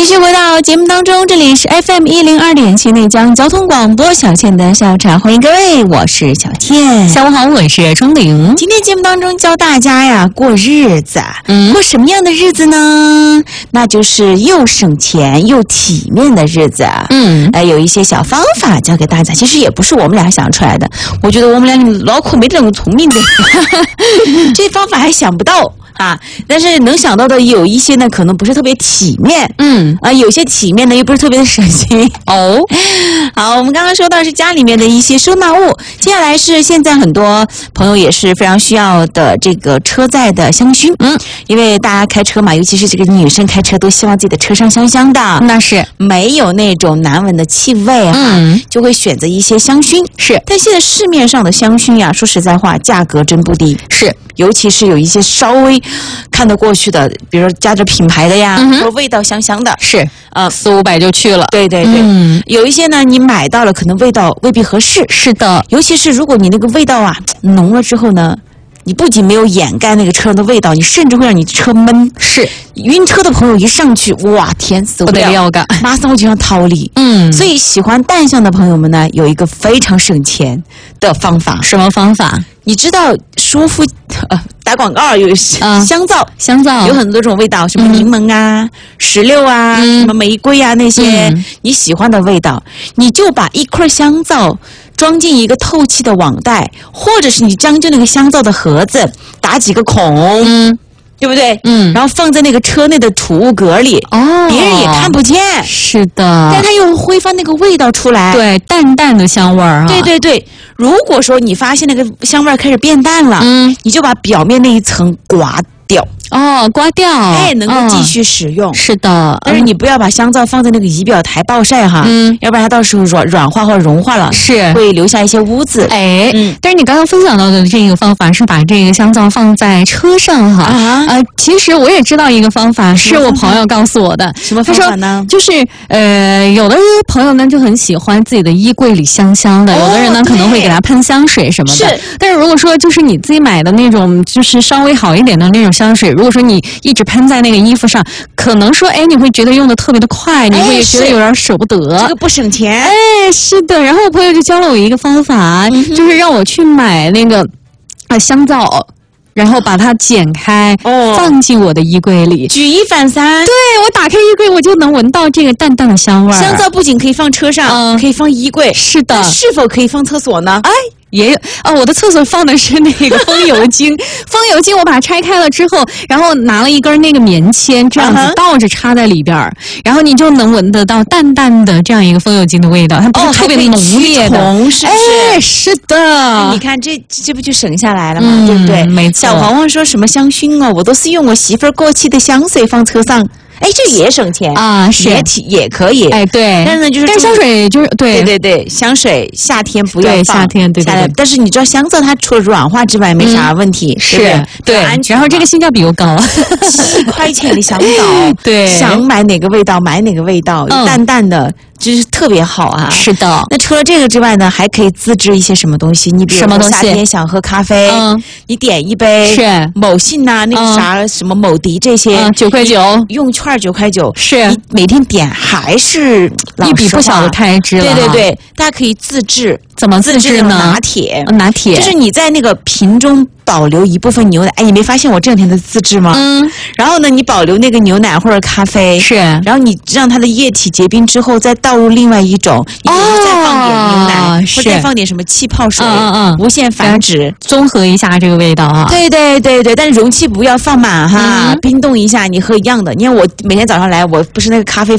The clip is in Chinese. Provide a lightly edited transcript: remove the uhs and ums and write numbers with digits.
继续回到节目当中，这里是 FM102.7 内江交通广播小倩的下午茶，欢迎各位，我是小倩。 下午好，我是钟玲。 今天节目当中教大家呀过日子，过什么样的日子呢？那就是又省钱又体面的日子。有一些小方法教给大家，其实也不是我们俩想出来的，我觉得我们俩脑壳没这种聪明的，这方法还想不到。但是能想到的有一些呢，可能不是特别体面，有些体面呢又不是特别的省心哦。好，我们刚刚说到是家里面的一些收纳物，接下来是现在很多朋友也是非常需要的这个车载的香薰，因为大家开车嘛，尤其是这个女生开车都希望自己的车上香香的， 那是没有那种难闻的气味就会选择一些香薰。 是， 但现在市面上的香薰呀，说实在话，价格真不低。 是， 尤其是有一些稍微看得过去的，比如说加着品牌的呀，或者味道香香的， 是400-500就去了。 对对对，有一些呢，你买到了，可能味道未必合适。 是的， 尤其是如果你那个味道浓了之后呢，你不仅没有掩盖那个车上的味道，你甚至会让你车闷。 是， 晕车的朋友一上去，哇，甜死我了，马上我就想逃离。所以喜欢淡香的朋友们呢，有一个非常省钱的方法。 什么方法？ 你知道舒肤打广告有香皂，有很多种味道，什么柠檬啊、石榴啊、什么玫瑰啊，那些你喜欢的味道，你就把一块香皂装进一个透气的网袋，或者是你将就那个香皂的盒子打几个孔，对不对？然后放在那个车内的储物格里，别人也看不见。 是的， 但它又挥发那个味道出来， 对，淡淡的香味儿。 对对对，如果说你发现那个香味儿开始变淡了，你就把表面那一层刮掉。 刮掉， 能够继续使用。 是的， 但是你不要把香皂放在那个仪表台暴晒哈，要不然它到时候软化或者融化了， 是会留下一些污渍。 但是你刚刚分享到的这个方法是把这个香皂放在车上哈，其实我也知道一个方法，是我朋友告诉我的。 什么方法呢？ 就是有的朋友呢就很喜欢自己的衣柜里香香的，有的人呢可能会给他喷香水什么的。但是如果说就是你自己买的那种，就是稍微好一点的那种香水，如果说你一直喷在那个衣服上，可能说你会觉得用的特别的快，你会觉得有点舍不得， 这个不省钱。 是的。然后我朋友就教了我一个方法，就是让我去买那个香皂，然后把它剪开，放进我的衣柜里， 举一反三。 对，我打开衣柜，我就能闻到这个淡淡的香味。 香皂不仅可以放车上，可以放衣柜。 是的， 是否可以放厕所呢？ 也有我的厕所放的是那个风油精，风油精我把它拆开了之后，然后拿了一根那个棉签，这样子倒着插在里边然后你就能闻得到淡淡的这样一个风油精的味道，它不是特别浓烈的， 是不是？ 是的。 你看这不就省下来了吗？对不对？ 没错。 小黄黄说什么香薰我都是用我媳妇儿过期的香水放车上。这也省钱是也可以。 对。 但是呢，就是香水就是对，香水夏天不要放， 夏天对。 但是你知道香皂它除了软化之外没啥问题， 是对。然后这个性价比又高 ，7块钱的香皂， 对， 想买哪个味道买哪个味道，淡淡的。就是特别好啊！ 是的。 那除了这个之外呢，还可以自制一些什么东西？你比如说夏天想喝咖啡，你点一杯某信那个啥什么某迪这些 ，9.9 用券9.9， 是你每天点还是一笔不小的开支了。 对，大家可以自制。 怎么自制呢？ 拿铁就是你在那个瓶中保留一部分牛奶。你没发现我这两天在自制吗？然后呢，你保留那个牛奶或者咖啡，然后你让它的液体结冰之后，再倒入另外一种，你比如说再放点牛奶，或者再放点什么气泡水，无限繁殖， 综合一下这个味道啊。 对，但是容器不要放满哈，冰冻一下，你喝一样的。你看我每天早上来，我不是那个咖啡